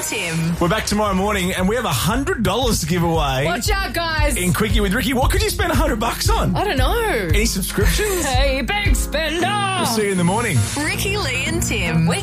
Tim. We're back tomorrow morning and we have $100 to give away. Watch out, guys. In Quickie with Ricky. What could you spend $100 on? I don't know. Any subscriptions? Hey, big spender. We'll see you in the morning. Ricky, Lee and Tim.